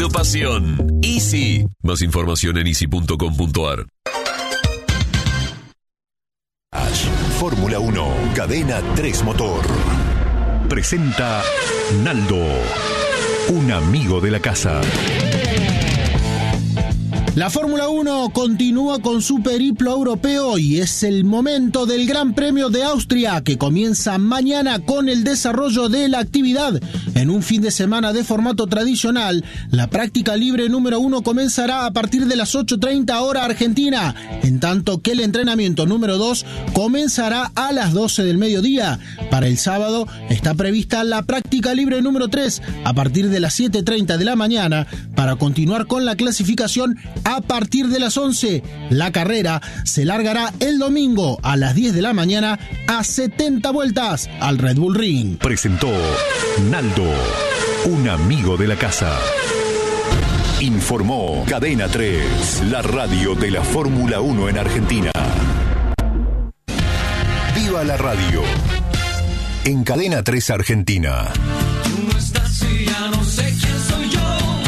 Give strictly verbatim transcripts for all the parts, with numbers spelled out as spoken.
tu pasión. Easy. Más información en easy punto com punto a r. Fórmula uno, Cadena tres Motor. Presenta Naldo, un amigo de la casa. La Fórmula uno continúa con su periplo europeo y es el momento del Gran Premio de Austria, que comienza mañana con el desarrollo de la actividad. En un fin de semana de formato tradicional, la práctica libre número uno comenzará a partir de las ocho treinta hora argentina, en tanto que el entrenamiento número dos comenzará a las doce del mediodía. Para el sábado está prevista la práctica libre número tres a partir de las siete treinta de la mañana, para continuar con la clasificación a partir de las once. La carrera se largará el domingo a las diez de la mañana a setenta vueltas al Red Bull Ring. Presentó Naldo, un amigo de la casa. Informó Cadena tres, la radio de la Fórmula uno en Argentina. Viva la radio. En Cadena tres Argentina. Tú no estás y ya no sé quién soy yo.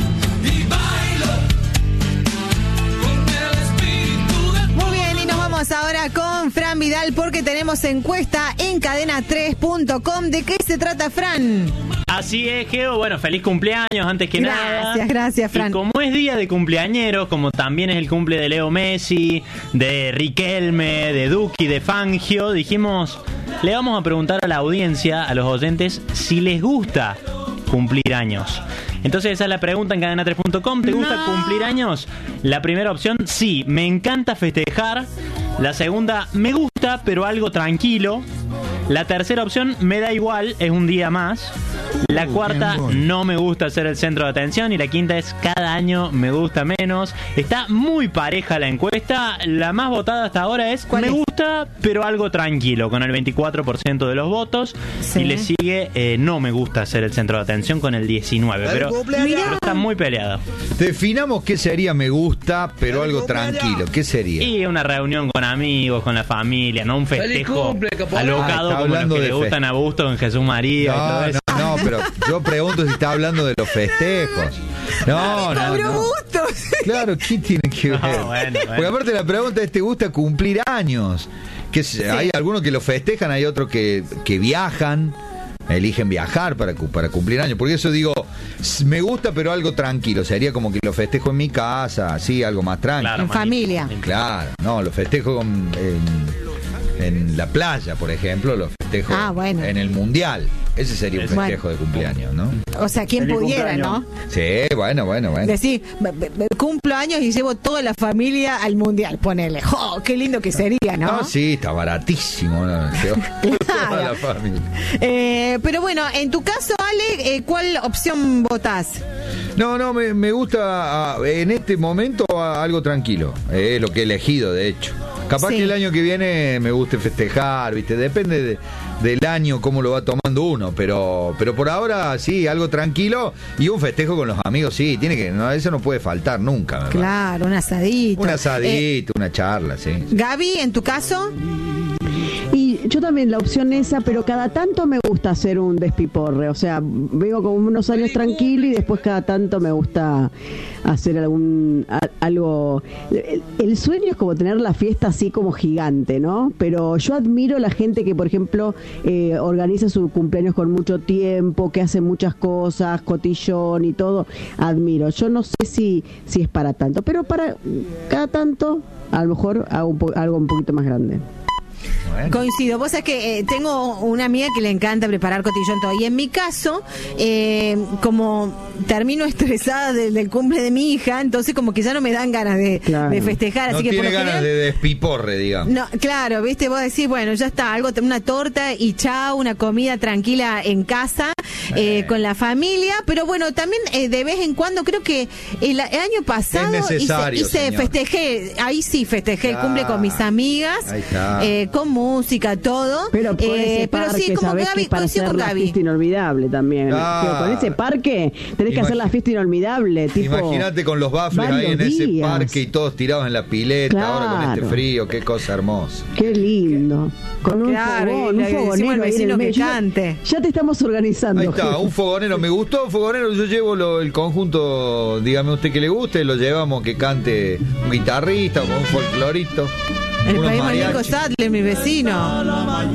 Ahora con Fran Vidal, porque tenemos encuesta en cadena tres punto com. ¿De qué se trata, Fran? Así es, Geo. Bueno, feliz cumpleaños antes que gracias, nada. Gracias, gracias, Fran. Y como es día de cumpleañeros, como también es el cumple de Leo Messi, de Riquelme, de Duki, de Fangio, dijimos, le vamos a preguntar a la audiencia, a los oyentes, si les gusta cumplir años. Entonces esa es la pregunta en cadena tres punto com. ¿Te gusta no. cumplir años? La primera opción, sí, me encanta festejar. La segunda, me gusta, pero algo tranquilo. La tercera opción, me da igual, es un día más. La cuarta, no me gusta ser el centro de atención. Y la quinta es, cada año me gusta menos. Está muy pareja la encuesta. La más votada hasta ahora es, me gusta, pero algo tranquilo, con el veinticuatro por ciento de los votos. Sí. Y le sigue, eh, no me gusta ser el centro de atención, con el diecinueve por ciento. Pero, pero está muy peleado. Definamos qué sería me gusta, pero algo tranquilo. ¿Qué sería? Y una reunión con amigos, con la familia, no un festejo cumple, alocado ah, como los que le gustan a Busto en Jesús María no, y todo eso. No, no, pero yo pregunto si está hablando de los festejos. No, no, no. Bustos. Claro, ¿qué tiene que ver? No, bueno, bueno. Porque aparte la pregunta es, ¿te gusta cumplir años? Que sí. Hay algunos que lo festejan, hay otros que, que viajan, eligen viajar para, para cumplir años. Por eso digo, me gusta, pero algo tranquilo. Sería como que lo festejo en mi casa, así, algo más tranquilo. Claro, en familia. Claro, no, lo festejo con, en, en la playa, por ejemplo, lo festejo ah, bueno. en el mundial. Ese sería un festejo bueno. de cumpleaños, ¿no? O sea, quien Feliz pudiera, cumpleaños. ¿no? Sí, bueno, bueno, bueno. Decir, cumplo años y llevo toda la familia al mundial, ponele. ¡Oh, qué lindo que sería!, ¿no? No, sí, está baratísimo, ¿no? Toda la familia. Eh, pero bueno, en tu caso, Ale, eh, ¿cuál opción votás? No, no, me, me gusta uh, en este momento uh, algo tranquilo. Es eh, lo que he elegido, de hecho. Capaz sí. que el año que viene me guste festejar, ¿viste? Depende de, del año, cómo lo va tomando uno. Pero pero por ahora, sí, algo tranquilo y un festejo con los amigos, sí. Tiene que, no, eso no puede faltar nunca. Claro, un asadito. Un asadito, eh, una charla, sí. Gaby, ¿en tu caso? Y yo también la opción esa, pero cada tanto me gusta hacer un despiporre, o sea, vengo como unos años tranquilo y después cada tanto me gusta hacer algún a, algo. El, el sueño es como tener la fiesta así como gigante, ¿no? Pero yo admiro la gente que, por ejemplo, eh, organiza su cumpleaños con mucho tiempo, que hace muchas cosas, cotillón y todo. Admiro. Yo no sé si si es para tanto, pero para cada tanto a lo mejor hago un po- algo un poquito más grande. Bueno. Coincido. Vos sabés que eh, tengo una amiga que le encanta preparar cotillón todo. Y en mi caso, eh, como termino estresada del, del cumple de mi hija, entonces como que ya no me dan ganas de, claro. de festejar. No así que tiene por lo ganas general, de despiporre, digamos. No, claro, viste, vos decís, bueno, ya está, algo, una torta y chao, una comida tranquila en casa, eh, eh. con la familia. Pero bueno, también eh, de vez en cuando, creo que el, el año pasado hice, hice festejé, ahí sí festejé claro. el cumple con mis amigas, eh, con música, todo. Pero con eh, ese parque, pero sí, como sabés Gaby, que es para hacer con la Gaby. fiesta inolvidable también. Ah. Con ese parque tenés que Imag- hacer la fiesta inolvidable. Tipo, imagínate con los baffles ahí en días. Ese parque y todos tirados en la pileta, claro. ahora con este frío, qué cosa hermosa. Qué lindo. Con un claro, fogón, un fogonero el vecino que cante. Ya, ya te estamos organizando, está, un fogonero. Me gustó, fogonero. Yo llevo lo, el conjunto, dígame usted que le guste, lo llevamos que cante un guitarrista o con un folclorito. El país Nico Sadler, mi vecino.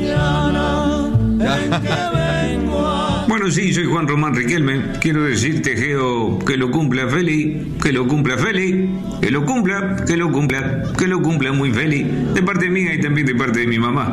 Bueno, sí, soy Juan Román Riquelme. Quiero decirte, Geo, que lo cumpla feliz, que lo cumpla feliz, que lo cumpla, que lo cumpla, que lo cumpla muy feliz, de parte mía y también de parte de mi mamá.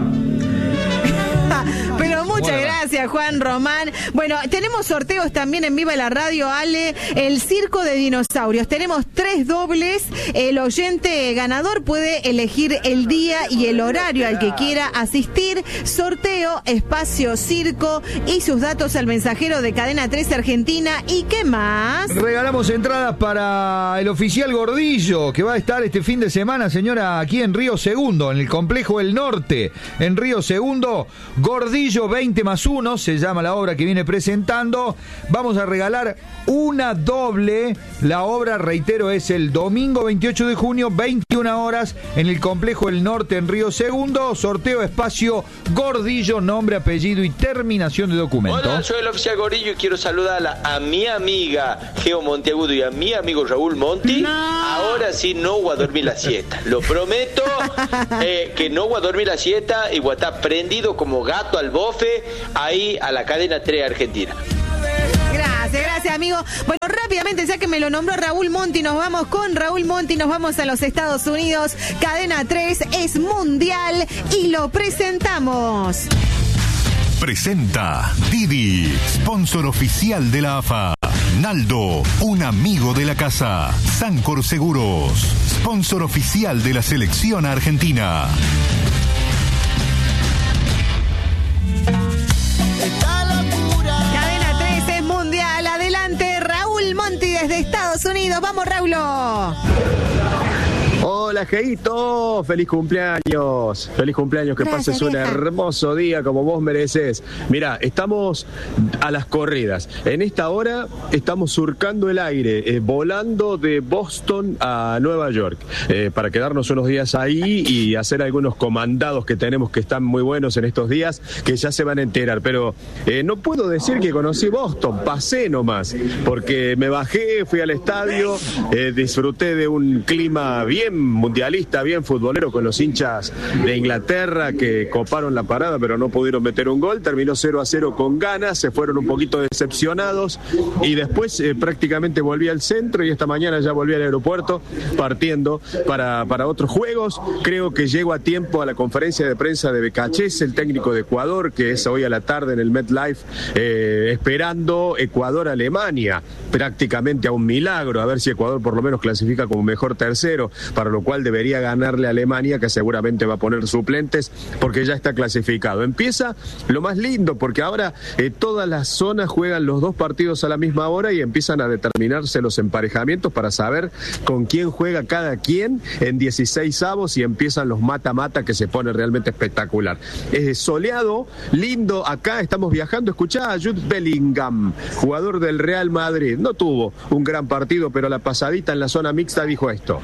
Pero muchas Bueno, gracias, Juan Román. Bueno, tenemos sorteos también en Viva la Radio, Ale. El circo de dinosaurios. Tenemos tres dobles. El oyente ganador puede elegir el día y el horario al que quiera asistir. Sorteo, espacio, circo y sus datos al mensajero de Cadena tres Argentina. ¿Y qué más? Regalamos entradas para el oficial Gordillo, que va a estar este fin de semana, señora, aquí en Río Segundo, en el Complejo El Norte, en Río Segundo. Gordillo veinte más uno, se llama la obra que viene presentando. Vamos a regalar una doble. La obra, reitero, es el domingo veintiocho de junio, veintiuna horas, en el Complejo El Norte, en Río Segundo. Sorteo, espacio, Gordillo, nombre, apellido y terminación de documento. Hola, soy el oficial Gordillo y quiero saludar a, la, a mi amiga Geo Monteagudo y a mi amigo Raúl Monti. No. Ahora sí no voy a dormir la siesta. Lo prometo, eh, que no voy a dormir la siesta y voy a estar prendido como gato al bofe ahí a la Cadena tres Argentina. Gracias, gracias, amigo. Bueno, rápidamente, ya que me lo nombró Raúl Monti, nos vamos con Raúl Monti, nos vamos a los Estados Unidos. Cadena tres es mundial y lo presentamos. Presenta Didi, sponsor oficial de la A F A. Naldo, un amigo de la casa. Sancor Seguros, sponsor oficial de la selección argentina. Cadena tres es mundial. Adelante, Raúl Monti desde Estados Unidos. Vamos, Raulo. Hola, Geito, feliz cumpleaños, feliz cumpleaños, que Gracias, pases un vieja. hermoso día como vos mereces. Mirá, estamos a las corridas, en esta hora estamos surcando el aire, eh, volando de Boston a Nueva York, eh, para quedarnos unos días ahí y hacer algunos comandados que tenemos que están muy buenos en estos días, que ya se van a enterar, pero eh, no puedo decir que conocí Boston, pasé nomás, porque me bajé, fui al estadio, eh, disfruté de un clima bien mundialista, bien futbolero, con los hinchas de Inglaterra que coparon la parada pero no pudieron meter un gol. Terminó cero a cero con ganas, se fueron un poquito decepcionados y después eh, prácticamente volví al centro y esta mañana ya volví al aeropuerto partiendo para, para otros juegos. Creo que llego a tiempo a la conferencia de prensa de Becachés, el técnico de Ecuador, que es hoy a la tarde en el MetLife, eh, esperando Ecuador-Alemania, prácticamente a un milagro, a ver si Ecuador por lo menos clasifica como mejor tercero, para lo cual debería ganarle a Alemania, que seguramente va a poner suplentes porque ya está clasificado. Empieza lo más lindo, porque ahora eh, todas las zonas juegan los dos partidos a la misma hora y empiezan a determinarse los emparejamientos para saber con quién juega cada quien en dieciséis avos y empiezan los mata-mata, que se pone realmente espectacular. Es soleado, lindo, acá estamos viajando. Escuchá a Jude Bellingham, jugador del Real Madrid. No tuvo un gran partido, pero la pasadita en la zona mixta dijo esto: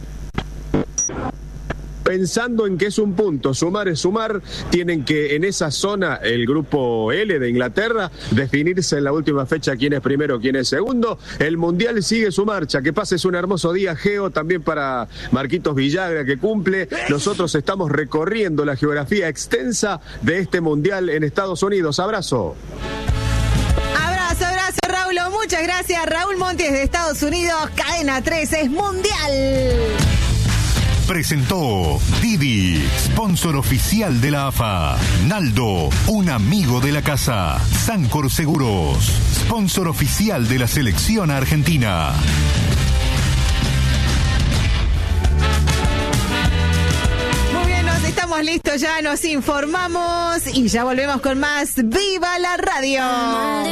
pensando en que es un punto, sumar es sumar, tienen que en esa zona, el grupo L de Inglaterra, definirse en la última fecha quién es primero, quién es segundo. El Mundial sigue su marcha. Que pases un hermoso día, Geo, también para Marquitos Villagra, que cumple. Nosotros estamos recorriendo la geografía extensa de este Mundial en Estados Unidos. Abrazo. Abrazo, abrazo, Raúl. Muchas gracias, Raúl Monti desde Estados Unidos. Cadena tres es mundial. Presentó Didi, sponsor oficial de la A F A. Naldo, un amigo de la casa. Sancor Seguros, sponsor oficial de la selección argentina. Muy bien, nos estamos listos, ya nos informamos y ya volvemos con más Viva la Radio.